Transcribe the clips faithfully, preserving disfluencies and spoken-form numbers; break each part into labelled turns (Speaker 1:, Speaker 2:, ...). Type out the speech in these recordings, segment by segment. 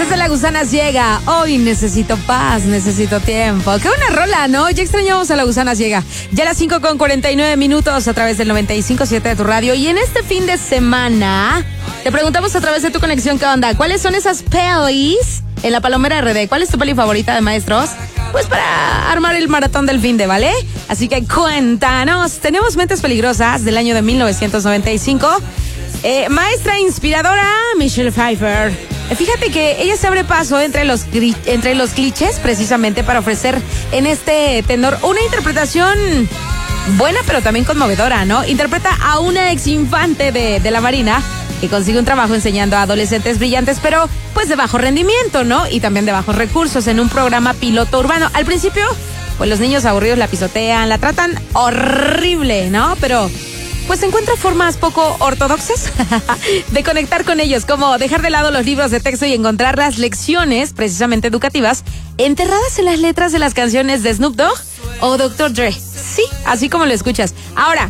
Speaker 1: Desde La Gusana Ciega. Hoy necesito paz, necesito tiempo. Qué buena rola, ¿no? Ya extrañamos a La Gusana Ciega. Ya a las cinco con cuarenta y nueve minutos a través del noventa y cinco punto siete de tu radio. Y en este fin de semana te preguntamos a través de tu conexión, ¿qué onda? ¿Cuáles son esas pelis en la Palomera R D? ¿Cuál es tu peli favorita de maestros? Pues para armar el maratón del fin de, ¿vale? Así que cuéntanos. Tenemos Mentes Peligrosas del año de mil novecientos noventa y cinco. Eh, maestra inspiradora, Michelle Pfeiffer. Eh, fíjate que ella se abre paso entre los, entre los clichés precisamente para ofrecer en este tenor una interpretación buena pero también conmovedora, ¿no? Interpreta a una ex infante de, de la Marina que consigue un trabajo enseñando a adolescentes brillantes, pero pues de bajo rendimiento, ¿no? Y también de bajos recursos en un programa piloto urbano. Al principio, pues los niños aburridos la pisotean, la tratan horrible, ¿no? Pero pues encuentra formas poco ortodoxas de conectar con ellos, como dejar de lado los libros de texto y encontrar las lecciones, precisamente educativas, enterradas en las letras de las canciones de Snoop Dogg o doctor Dre. Sí, así como lo escuchas. Ahora,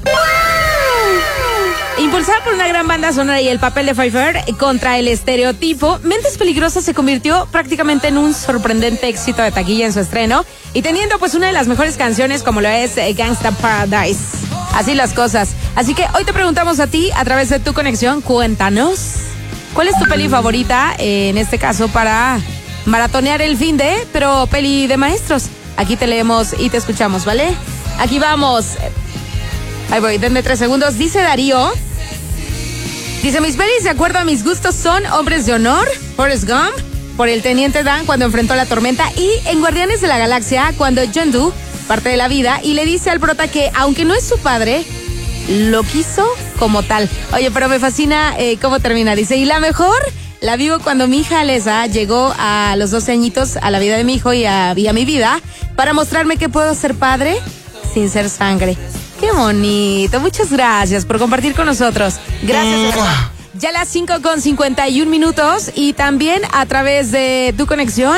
Speaker 1: impulsada por una gran banda sonora y el papel de Pfeiffer contra el estereotipo, Mentes Peligrosas se convirtió prácticamente en un sorprendente éxito de taquilla en su estreno y teniendo pues una de las mejores canciones como lo es eh, Gangsta Paradise. Así las cosas. Así que hoy te preguntamos a ti, a través de tu conexión, cuéntanos, ¿cuál es tu peli favorita? Eh, en este caso para maratonear el fin de, pero peli de maestros. Aquí te leemos y te escuchamos, ¿vale? Aquí vamos. Ahí voy, denme tres segundos. Dice Darío. Dice, mis pelis de acuerdo a mis gustos son Hombres de Honor, Forrest Gump, por el Teniente Dan cuando enfrentó la tormenta, y en Guardianes de la Galaxia cuando Yondu parte de la vida y le dice al prota que aunque no es su padre, lo quiso como tal. Oye, pero me fascina eh, cómo termina. Dice, y la mejor la vivo cuando mi hija Alesa llegó a los doce añitos a la vida de mi hijo y a, y a mi vida para mostrarme que puedo ser padre sin ser sangre. Qué bonito. Muchas gracias por compartir con nosotros. Gracias. Ya a las cinco con cincuenta y un minutos y también a través de tu conexión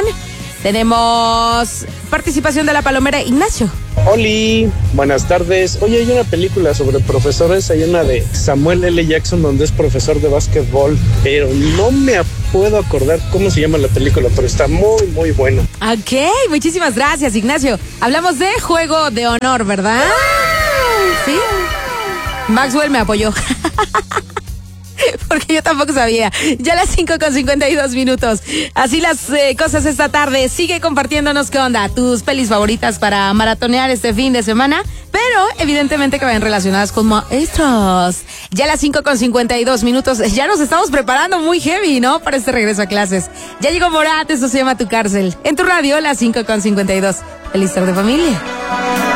Speaker 1: tenemos participación de la Palomera. Ignacio.
Speaker 2: Oli, buenas tardes. Oye, hay una película sobre profesores, hay una de Samuel L. Jackson donde es profesor de básquetbol, pero no me puedo acordar cómo se llama la película, pero está muy, muy buena.
Speaker 1: Ok, muchísimas gracias, Ignacio. Hablamos de Juego de Honor, ¿verdad? Sí. Maxwell me apoyó. Porque yo tampoco sabía. Ya a las cinco con cincuenta y dos minutos. Así las eh, cosas esta tarde. Sigue compartiéndonos qué onda, tus pelis favoritas para maratonear este fin de semana, pero evidentemente que vayan relacionadas con maestros. Ya a las cinco con cincuenta y dos minutos. Ya nos estamos preparando muy heavy, ¿no? Para este regreso a clases. Ya llegó Morat, eso se llama Tu Cárcel. En tu radio, las cinco con cincuenta y dos. Feliz tarde, familia.